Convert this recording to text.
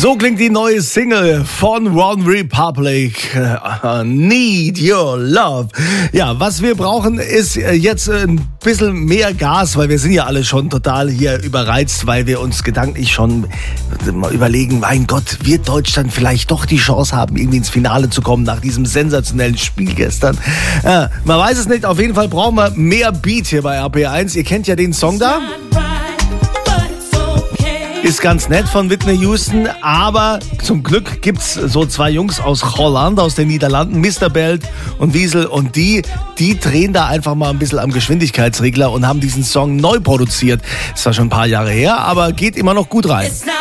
So klingt die neue Single von One Republic, Need Your Love. Ja, was wir brauchen ist jetzt ein bisschen mehr Gas, weil wir sind ja alle schon total hier überreizt, weil wir uns gedanklich schon mal überlegen, mein Gott, wird Deutschland vielleicht doch die Chance haben, irgendwie ins Finale zu kommen nach diesem sensationellen Spiel gestern? Man weiß es nicht, auf jeden Fall brauchen wir mehr Beat hier bei RPR1. Ihr kennt ja den Song da. Ist ganz nett von Whitney Houston, aber zum Glück gibt's so zwei Jungs aus Holland, aus den Niederlanden, Mr. Belt und Wiesel, und die drehen da einfach mal ein bisschen am Geschwindigkeitsregler und haben diesen Song neu produziert. Ist zwar schon ein paar Jahre her, aber geht immer noch gut rein.